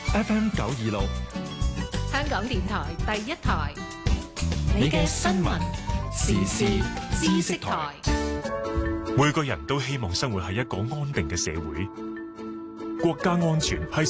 FM 926， 香港電台第一台，你嘅新聞時事知識台。 每個人都希望生活喺一個安定嘅社會，國家安全係